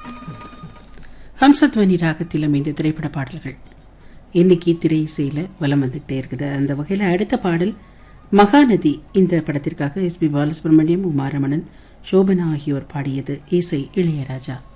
ஹம்சத்வனி ராகத்தில் அமைந்த திரைப்பட பாடல்கள் இன்னைக்கு திரை இசையில வலம் வந்துகிட்டே இருக்குது. அந்த வகையில் அடுத்த பாடல் மகாநதி. இந்த படத்திற்காக எஸ்.பி. பாலசுப்ரமணியம், உமாரமணன், சோபனா ஆகியோர் பாடியது. இசை இளையராஜா.